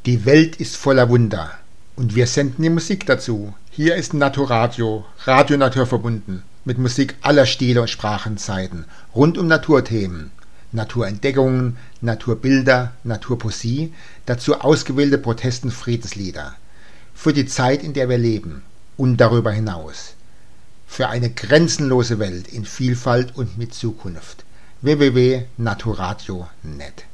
Die Welt ist voller Wunder und wir senden die Musik dazu. Hier ist Naturradio, Radio Natur verbunden, mit Musik aller Stile und Sprachenzeiten, rund um Naturthemen, Naturentdeckungen, Naturbilder, Naturpoesie, dazu ausgewählte Protest- und Friedenslieder. Für die Zeit, in der wir leben und darüber hinaus. Für eine grenzenlose Welt in Vielfalt und mit Zukunft. www.naturradio.net